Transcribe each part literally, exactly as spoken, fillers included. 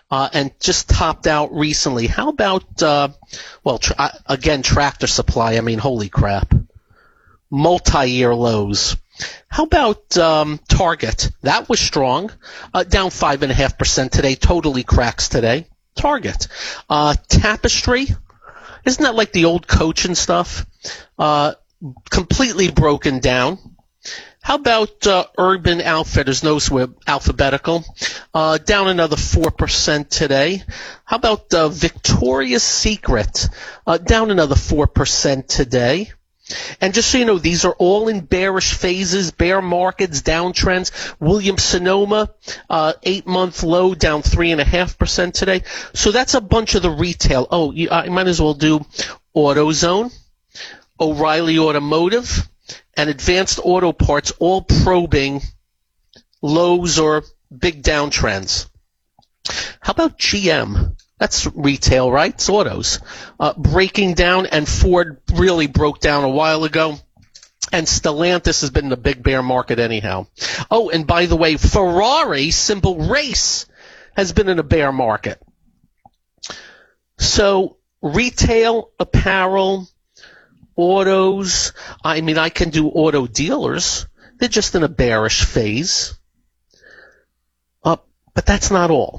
uh, and just topped out recently. How about, uh, well, tra- again, Tractor Supply? I mean, holy crap. Multi-year lows. How about um, Target? That was strong, uh, down five point five percent today, totally cracks today. Target. Uh, Tapestry, isn't that like the old Coach and stuff? Uh, completely broken down. How about uh, Urban Outfitters? Notice we're alphabetical. Uh, down another four percent today. How about uh, Victoria's Secret? Uh, down another four percent today. And just so you know, these are all in bearish phases, bear markets, downtrends. Williams-Sonoma, uh, eight-month low, down three point five percent today. So that's a bunch of the retail. Oh, you, I might as well do AutoZone, O'Reilly Automotive, and Advanced Auto Parts, all probing lows or big downtrends. How about G M? That's retail, right? It's autos. Uh, breaking down, and Ford really broke down a while ago. And Stellantis has been in the big bear market anyhow. Oh, and by the way, Ferrari, symbol race, has been in a bear market. So retail, apparel, autos, I mean, I can do auto dealers. They're just in a bearish phase. Uh, but that's not all.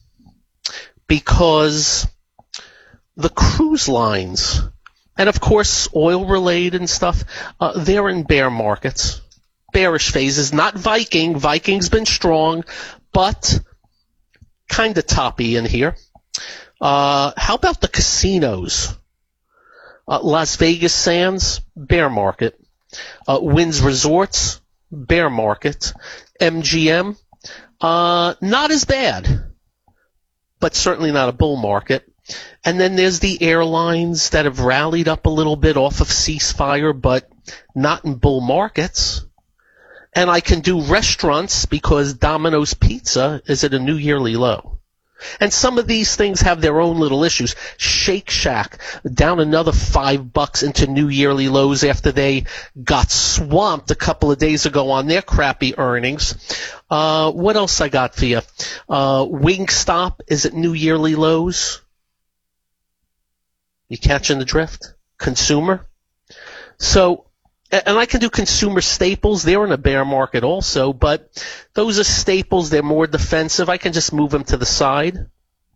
Because the cruise lines, and of course oil-related and stuff, uh, they're in bear markets, bearish phases. Not Viking. Viking's been strong, but kind of toppy in here. Uh, how about the casinos? Uh, Las Vegas Sands, bear market. Uh, Wynn's Resorts, bear market. M G M, uh, not as bad, but certainly not a bull market. And then there's the airlines that have rallied up a little bit off of ceasefire, but not in bull markets. And I can do restaurants because Domino's Pizza is at a new yearly low. And some of these things have their own little issues. Shake Shack down another five bucks into new yearly lows after they got swamped a couple of days ago on their crappy earnings. Uh, what else I got for you? Uh, Wingstop is at new yearly lows. You catching the drift? Consumer. So, and I can do consumer staples. They're in a bear market also, but those are staples. They're more defensive. I can just move them to the side.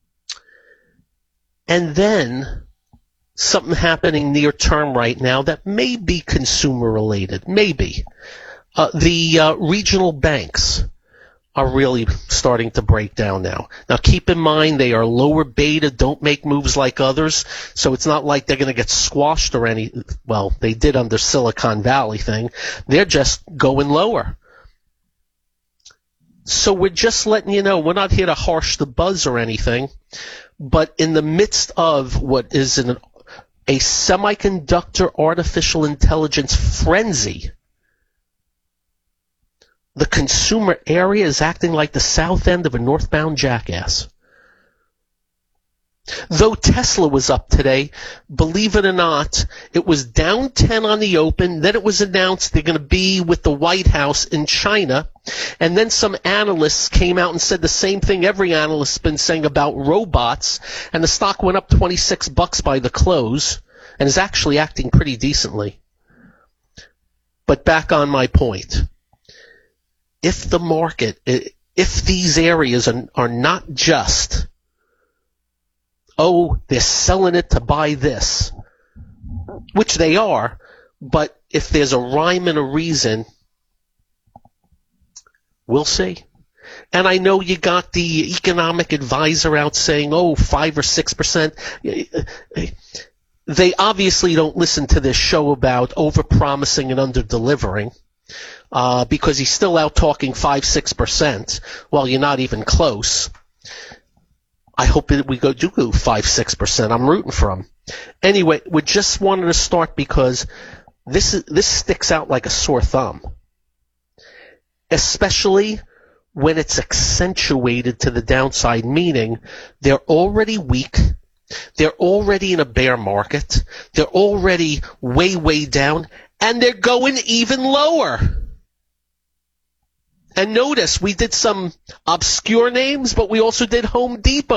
And then something happening near term right now that may be consumer related. Maybe. Uh, the uh, regional banks are really starting to break down now. Now keep in mind they are lower beta, don't make moves like others, so it's not like they're going to get squashed or any, well, they did under Silicon Valley thing. They're just going lower. So we're just letting you know, we're not here to harsh the buzz or anything, but in the midst of what is an, a semiconductor artificial intelligence frenzy, the consumer area is acting like the south end of a northbound jackass. Though Tesla was up today, believe it or not, it was down ten on the open. Then it was announced they're going to be with the White House in China. And then some analysts came out and said the same thing every analyst has been saying about robots. And the stock went up twenty-six bucks by the close and is actually acting pretty decently. But back on my point. If the market, if these areas are, are not just, oh, they're selling it to buy this, which they are, but if there's a rhyme and a reason, we'll see. And I know you got the economic advisor out saying, oh, five or six percent. They obviously don't listen to this show about over-promising and under-delivering. Uh, because he's still out talking five, six percent while you're not even close. I hope that we go do go five, six percent. I'm rooting for him. Anyway, we just wanted to start because this is, this sticks out like a sore thumb, especially when it's accentuated to the downside, meaning they're already weak. They're already in a bear market. They're already way, way down, and they're going even lower. And notice, we did some obscure names, but we also did Home Depot.